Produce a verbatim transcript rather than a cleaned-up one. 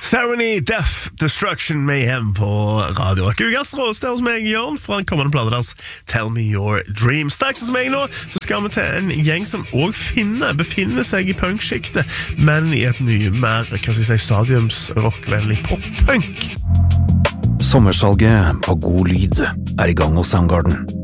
Ceremony, Death, Destruction, Mayhem på Radio Rock. Ugas råste hos meg, Jørn, fra en kommende plate deres Tell Me Your Dream. Straks hos meg nå, så skal vi til en gjeng som også finner, befinner seg i punkskiktet, men i et mye mer, hva skal jeg si, stadiumsrockvennlig pop-punk. Sommersalget på God Lyd er i gang hos Soundgarden.